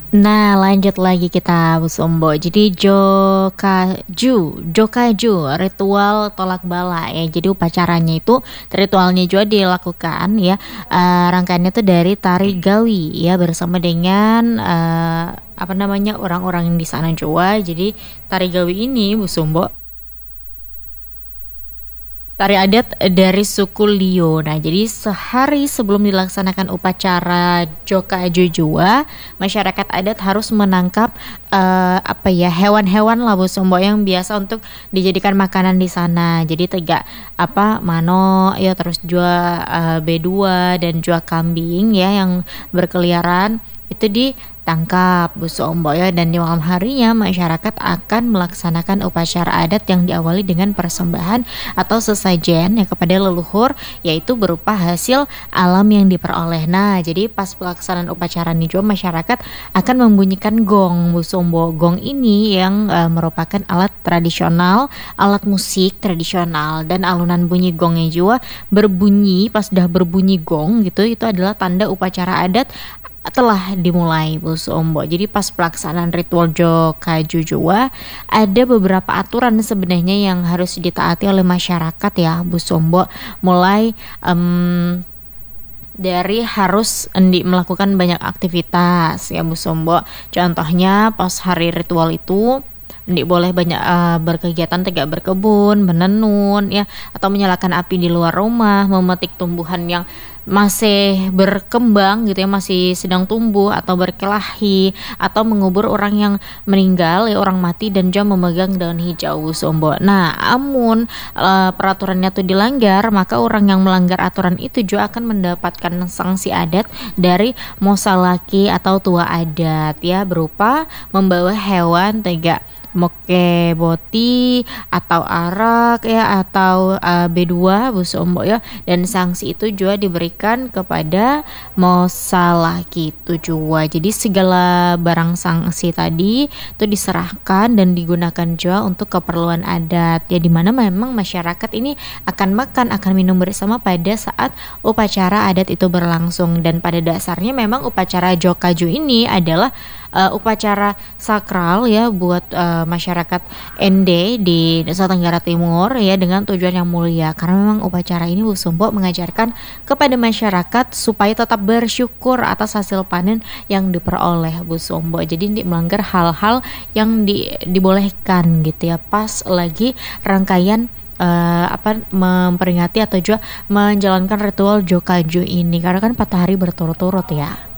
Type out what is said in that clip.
Nah, lanjut lagi kita Bu Sombo. Jadi Jokaju, ritual tolak bala ya. Jadi upacaranya itu ritualnya juga dilakukan ya. Rangkaiannya itu dari tari Gawi ya bersama dengan apa namanya orang-orang yang di sana Jawa. Jadi tari Gawi ini Bu Sombo tari adat dari suku Lio. Nah, jadi sehari sebelum dilaksanakan upacara Joka Jojua, masyarakat adat harus menangkap apa ya hewan-hewan lah Bu Sombo yang biasa untuk dijadikan makanan di sana. Jadi tegak apa mano ya terus juga B2 dan juga kambing ya yang berkeliaran itu ditangkap Bu Sombo ya, dan di malam harinya masyarakat akan melaksanakan upacara adat yang diawali dengan persembahan atau sesajen ya kepada leluhur, yaitu berupa hasil alam yang diperoleh. Nah, jadi pas pelaksanaan upacara ini juga masyarakat akan membunyikan gong Bu Sombo. Gong ini yang merupakan alat tradisional, alat musik tradisional, dan alunan bunyi gongnya juga berbunyi pas dah berbunyi gong gitu, itu adalah tanda upacara adat telah dimulai Bu Sombo. Jadi pas pelaksanaan ritual Joka Jujua ada beberapa aturan sebenarnya yang harus ditaati oleh masyarakat ya Bu Sombo. Mulai dari harus melakukan banyak aktivitas ya Bu Sombo. Contohnya pas hari ritual itu boleh banyak berkegiatan tegak berkebun, menenun ya, atau menyalakan api di luar rumah, memetik tumbuhan yang masih berkembang gitu ya, masih sedang tumbuh atau berkelahi, atau mengubur orang yang meninggal ya, orang mati, dan juga memegang daun hijau sombo. Nah, amun peraturannya tuh dilanggar, maka orang yang melanggar aturan itu juga akan mendapatkan sanksi adat dari mosalaki atau tua adat ya, berupa membawa hewan tegak moke boti atau arak ya, atau B2 Bu Sombo ya, dan sanksi itu juga diberikan kepada mosalaki itu juga. Jadi segala barang sanksi tadi itu diserahkan dan digunakan juga untuk keperluan adat ya, dimana memang masyarakat ini akan makan, akan minum bersama pada saat upacara adat itu berlangsung. Dan pada dasarnya memang upacara Jokaju ini adalah upacara sakral ya buat masyarakat ND di Nusa Tenggara Timur ya, dengan tujuan yang mulia, karena memang upacara ini Bu Sombo mengajarkan kepada masyarakat supaya tetap bersyukur atas hasil panen yang diperoleh Bu Sombo. Jadi tidak melanggar hal-hal yang dibolehkan gitu ya pas lagi rangkaian memperingati atau juga menjalankan ritual Jokaju ini, karena kan 4 hari berturut-turut ya.